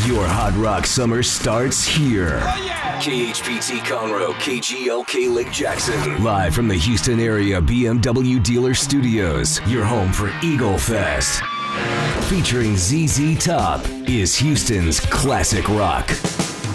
Your hot rock summer starts here. Oh, yeah. KHPT Conroe, KGLK Lake Jackson. Live from the Houston area BMW Dealer Studios, your home for Eagle Fest. Featuring ZZ Top is Houston's classic rock.